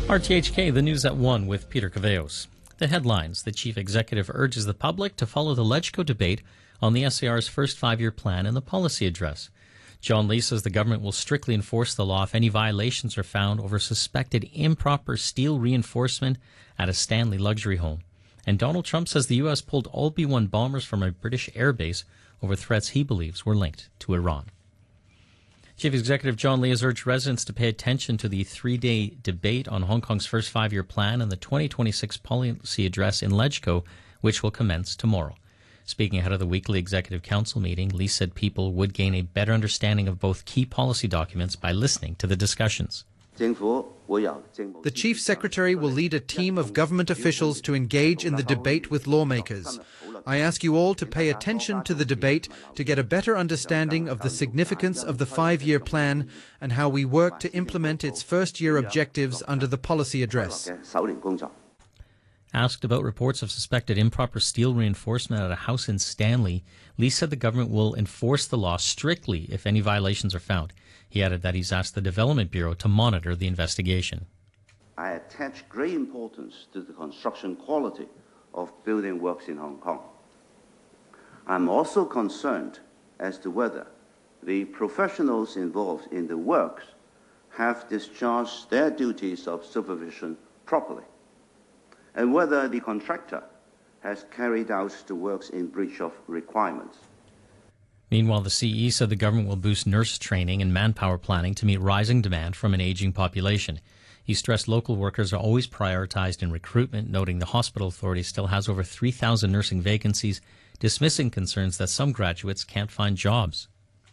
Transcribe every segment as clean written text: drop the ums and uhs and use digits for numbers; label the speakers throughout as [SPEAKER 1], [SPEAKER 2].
[SPEAKER 1] RTHK, the news at 1 with Peter Caveos. The headlines: the chief executive urges the public to follow the LegCo debate on the SAR's first five-year plan and the policy address. John Lee says the government will strictly enforce the law if any violations are found over suspected improper steel reinforcement at a Stanley luxury home. And Donald Trump says the U.S. pulled all B-1 bombers from a British airbase over threats he believes were linked to Iran. Chief Executive John Lee has urged residents to pay attention to the three-day debate on Hong Kong's first five-year plan and the 2026 policy address in LegCo, which will commence tomorrow. Speaking ahead of the weekly Executive Council meeting, Lee said people would gain a better understanding of both key policy documents by listening to the discussions.
[SPEAKER 2] The Chief Secretary will lead a team of government officials to engage in the debate with lawmakers. I ask you all to pay attention to the debate to get a better understanding of the significance of the five-year plan and how we work to implement its first-year objectives under the policy address.
[SPEAKER 1] Asked about reports of suspected improper steel reinforcement at a house in Stanley, Lee said the government will enforce the law strictly if any violations are found. He added that he's asked the Development Bureau to monitor the investigation.
[SPEAKER 3] I attach great importance to the construction quality of building works in Hong Kong. I'm also concerned as to whether the professionals involved in the works have discharged their duties of supervision properly, and whether the contractor has carried out the works in breach of requirements.
[SPEAKER 1] Meanwhile, the CE said the government will boost nurse training and manpower planning to meet rising demand from an aging population. He stressed local workers are always prioritized in recruitment, noting the hospital authority still has over 3,000 nursing vacancies, dismissing concerns that some graduates can't find jobs.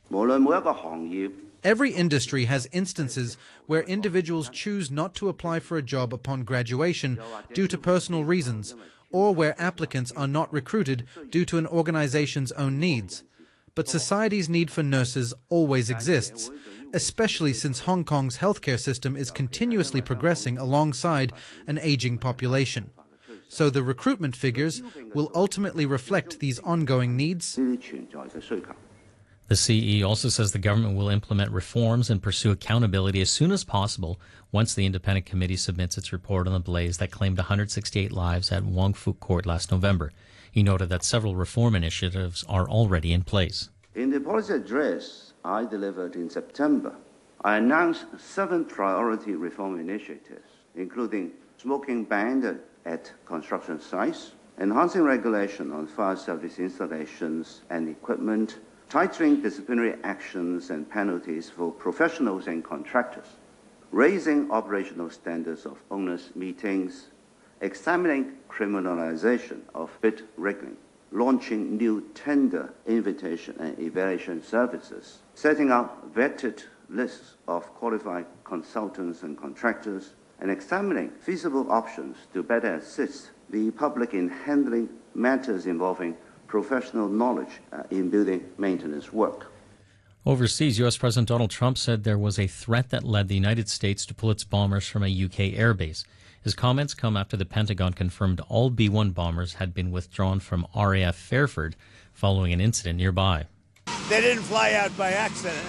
[SPEAKER 2] Every industry has instances where individuals choose not to apply for a job upon graduation due to personal reasons, or where applicants are not recruited due to an organization's own needs. But society's need for nurses always exists, especially since Hong Kong's healthcare system is continuously progressing alongside an aging population. So the recruitment figures will ultimately reflect these ongoing needs.
[SPEAKER 1] The CE also says the government will implement reforms and pursue accountability as soon as possible once the independent committee submits its report on the blaze that claimed 168 lives at Wong Fuk Court last November. He noted that several reform initiatives are already in place.
[SPEAKER 3] In the policy address I delivered in September, I announced 7 priority reform initiatives, including smoking ban at construction sites, enhancing regulation on fire service installations and equipment, tightening disciplinary actions and penalties for professionals and contractors, raising operational standards of owners' meetings, examining criminalization of bid rigging, launching new tender invitation and evaluation services, setting up vetted lists of qualified consultants and contractors, and examining feasible options to better assist the public in handling matters involving professional knowledge in building maintenance work.
[SPEAKER 1] Overseas, U.S. President Donald Trump said there was a threat that led the United States to pull its bombers from a UK airbase. His comments come after the Pentagon confirmed all B-1 bombers had been withdrawn from RAF Fairford following an incident nearby.
[SPEAKER 4] They didn't fly out by accident.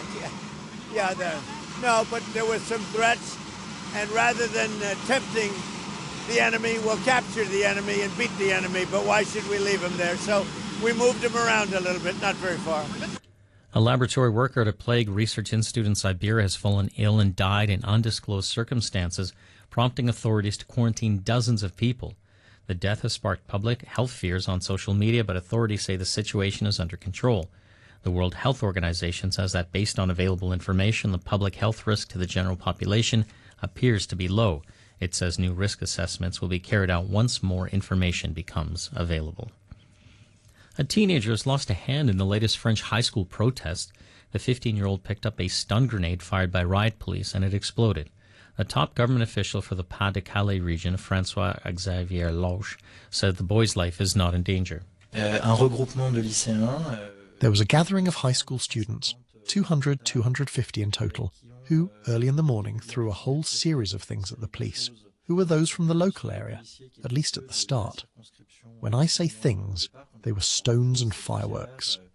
[SPEAKER 4] No, but there were some threats, and rather than tempting the enemy, we'll capture the enemy and beat the enemy, but why should we leave them there? So we moved them around a little bit, not very far.
[SPEAKER 1] A laboratory worker at a plague research institute in Siberia has fallen ill and died in undisclosed circumstances, prompting authorities to quarantine dozens of people. The death has sparked public health fears on social media, but authorities say the situation is under control. The World Health Organization says that based on available information, the public health risk to the general population appears to be low. It says new risk assessments will be carried out once more information becomes available. A teenager has lost a hand in the latest French high school protest. The 15-year-old picked up a stun grenade fired by riot police and it exploded. A top government official for the Pas-de-Calais region, François-Xavier Loche, said the boy's life is not in danger.
[SPEAKER 5] There was a gathering of high school students, 200, 250 in total, who, early in the morning, threw a whole series of things at the police, who were those from the local area, at least at the start. When I say things, they were stones and fireworks.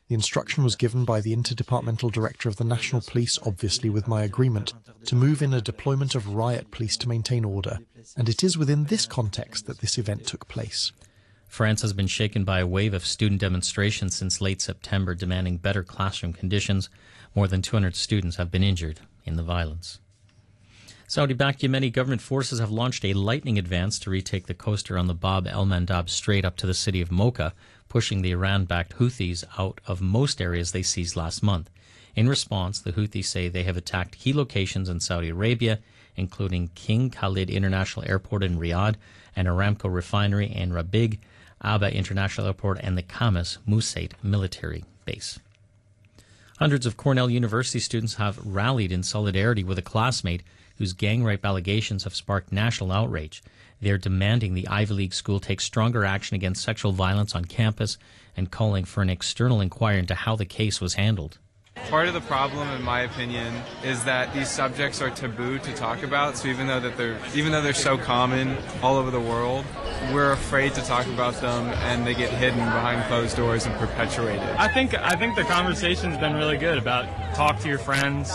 [SPEAKER 5] The instruction was given by the Interdepartmental Director of the National Police, obviously with my agreement, to move in a deployment of riot police to maintain order, and it is within this context that this event took place.
[SPEAKER 1] France has been shaken by a wave of student demonstrations since late September demanding better classroom conditions. More than 200 students have been injured in the violence. Saudi-backed Yemeni government forces have launched a lightning advance to retake the coaster on the Bab el-Mandab Strait up to the city of Mocha, pushing the Iran-backed Houthis out of most areas they seized last month. In response, the Houthis say they have attacked key locations in Saudi Arabia, including King Khalid International Airport in Riyadh, an Aramco refinery in Rabigh, Aba International Airport, and the Khamis Musait military base. Hundreds of Cornell University students have rallied in solidarity with a classmate whose gang rape allegations have sparked national outrage. They are demanding the Ivy League school take stronger action against sexual violence on campus and calling for an external inquiry into how the case was handled.
[SPEAKER 6] Part of the problem, in my opinion, is that these subjects are taboo to talk about. So even though they're so common all over the world, we're afraid to talk about them, and they get hidden behind closed doors and perpetuated.
[SPEAKER 7] I think the conversation's been really good about talk to your friends.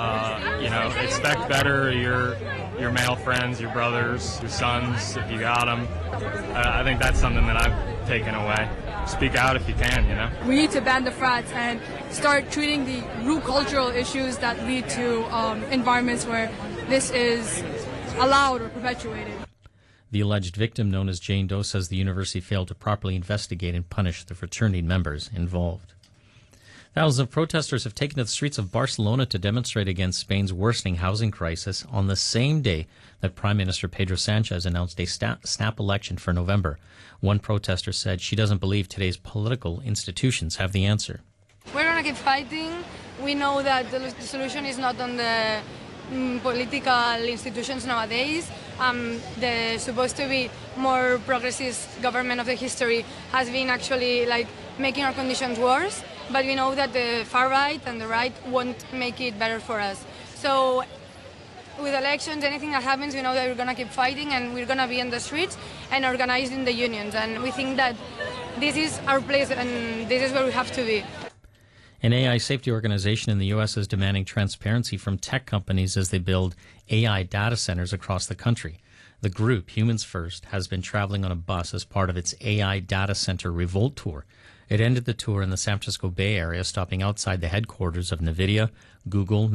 [SPEAKER 7] Expect better your male friends, your brothers, your sons, if you got them. I think that's something that I've taken away. Speak out if you can,
[SPEAKER 8] We need to ban the frats and start treating the root cultural issues that lead to environments where this is allowed or perpetuated.
[SPEAKER 1] The alleged victim, known as Jane Doe, says the university failed to properly investigate and punish the fraternity members involved. Thousands of protesters have taken to the streets of Barcelona to demonstrate against Spain's worsening housing crisis on the same day that Prime Minister Pedro Sanchez announced a snap election for November. One protester said she doesn't believe today's political institutions have the answer.
[SPEAKER 8] We're going to keep fighting. We know that the solution is not on the political institutions nowadays. The supposed to be more progressive government of the history has been actually making our conditions worse. But we know that the far right and the right won't make it better for us. So with elections, anything that happens, we know that we're going to keep fighting and we're going to be in the streets and organizing the unions. And we think that this is our place and this is where we have to be.
[SPEAKER 1] An AI safety organization in the U.S. is demanding transparency from tech companies as they build AI data centers across the country. The group, Humans First, has been traveling on a bus as part of its AI data center Revolt tour. It ended the tour in the San Francisco Bay Area, stopping outside the headquarters of NVIDIA, Google,